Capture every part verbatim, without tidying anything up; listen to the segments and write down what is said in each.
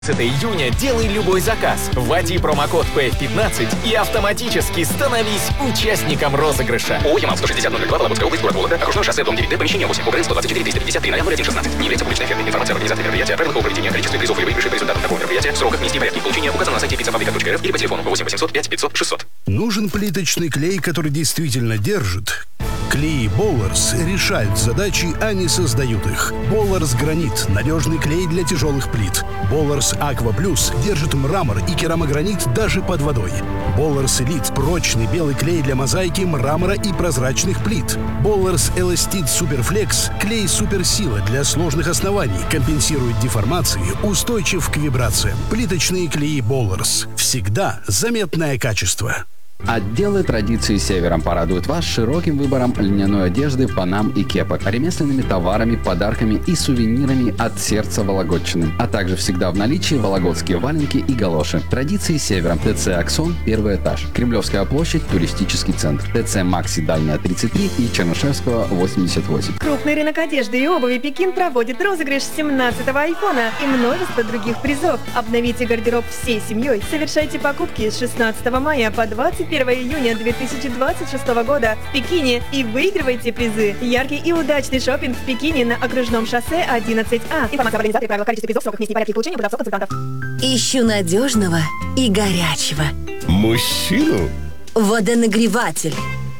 июня делай любой заказ, вводи промокод пи эф пятнадцать и автоматически становись участником розыгрыша. ООО «Ямал» сто шестьдесят ноль два, Вологодская область, город Вологда, окружное шоссе, дом девять Д, помещение восемь, УГРН сто двадцать четыре триста пятьдесят три, ноль один шестнадцать. Не является публичной офертой. Информация об организации мероприятия, правила его проведения, количестве призов и выигрышей по результатам такого мероприятия, сроках, месте и порядке получения указано на сайте пиццафабрика точка эр эф или по телефону восемь восемьсот пять пятьсот шестьсот. Нужен плиточный клей, который действительно держит? Клеи Болларс решают задачи, а не создают их. Болларс Гранит – надежный клей для тяжелых плит. Болларс Аква Плюс держит мрамор и керамогранит даже под водой. Болларс Элит – прочный белый клей для мозаики, мрамора и прозрачных плит. Болларс Эластит Суперфлекс – клей суперсила для сложных оснований, компенсирует деформации, устойчив к вибрациям. Плиточные клеи Болларс. Всегда заметное качество. Отделы традиции Севером порадуют вас широким выбором льняной одежды, панам и кепок, ремесленными товарами, подарками и сувенирами от сердца Вологодчины, а также всегда в наличии вологодские валенки и галоши. Традиции Севером. ТЦ «Аксон», первый этаж. Кремлевская площадь, туристический центр. ТЦ «Макси», Дальняя, тридцать три и Чернышевского, восемьдесят восемь. Крупный рынок одежды и обуви «Пекин» проводит розыгрыш семнадцатого айфона и множество других призов. Обновите гардероб всей семьей. Совершайте покупки с шестнадцатого мая по двадцать первого июня две тысячи двадцать шестого года в Пекине и выигрывайте призы. Яркий и удачный шопинг в Пекине на окружном шоссе одиннадцать А. Информация об организации, правила, количестве призов, сроках, месте и порядке получения продавцов-консультантов. Ищу надежного и горячего. Мужчину? Водонагреватель.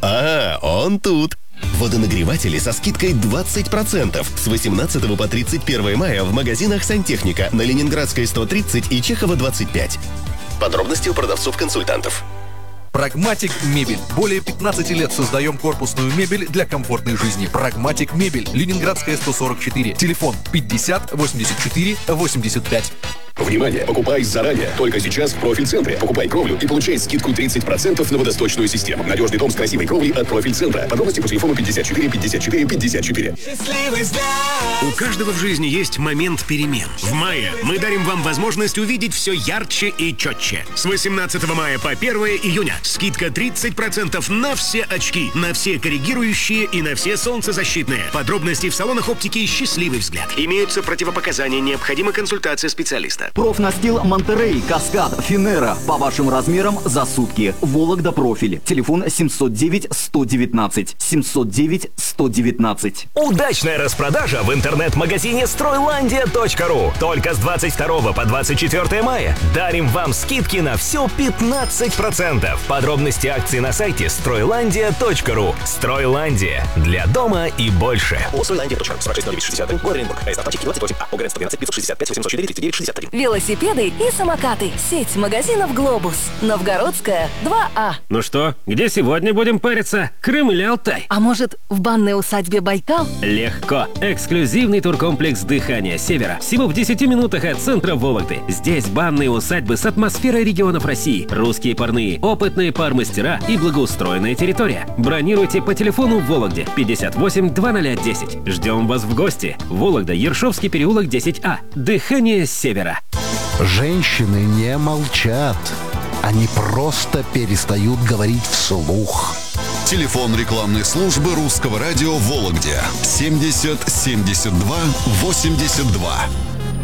А, он тут. Водонагреватели со скидкой двадцать процентов с восемнадцатого по тридцать первое мая в магазинах «Сантехника» на Ленинградской сто тридцать и Чехова двадцать пять. Подробности у продавцов-консультантов. Прагматик Мебель. Более пятнадцати лет создаем корпусную мебель для комфортной жизни. Прагматик Мебель. Ленинградская сто сорок четыре. Телефон пятьдесят восемьдесят четыре восемьдесят пять. Внимание! Покупай заранее. Только сейчас в Профиль-центре. Покупай кровлю и получай скидку тридцать процентов на водосточную систему. Надежный дом с красивой кровлей от Профиль-центра. Подробности по телефону пятьдесят четыре пятьдесят четыре пятьдесят четыре. У каждого в жизни есть момент перемен. В мае мы дарим вам возможность увидеть все ярче и четче. С восемнадцатого мая по первое июня скидка тридцать процентов на все очки, на все коррегирующие и на все солнцезащитные. Подробности в салонах оптики «Счастливый взгляд». Имеются противопоказания, необходима консультация специалиста. Профнастил Монтерей, Каскад, Финера. По вашим размерам за сутки. Вологда Профиль. Телефон семьсот девять сто девятнадцать. семьсот девять сто девятнадцать. Удачная распродажа в интернет-магазине стройландия точка ру. Только с двадцать второго по двадцать четвёртое мая дарим вам скидки на все пятнадцать процентов. Подробности акции на сайте стройландия точка ру. Стройландия. Для дома и больше. О стройландия точка ру. сорок шесть ноль девять шестьдесят один. Город Оренбург. Поезд автоматики двадцать восемь А. ОГРН сто двенадцать пятьсот шестьдесят пять восемьсот четыре тридцать девять шестьдесят один. Велосипеды и самокаты. Сеть магазинов «Глобус». Новгородская, два А. Ну что, где сегодня будем париться? Крым или Алтай? А может, в банной усадьбе Байкал? Легко. Эксклюзивный туркомплекс «Дыхание Севера». Всего в десяти минутах от центра Вологды. Здесь банные усадьбы с атмосферой регионов России. Русские парные, опытные пармастера и благоустроенная территория. Бронируйте по телефону в Вологде пятьдесят восемь двадцать десять. Ждем вас в гости. Вологда, Ершовский переулок десять А. «Дыхание Севера». Женщины не молчат. Они просто перестают говорить вслух. Телефон рекламной службы Русского радио в Вологде. семьдесят семьдесят два восемьдесят два.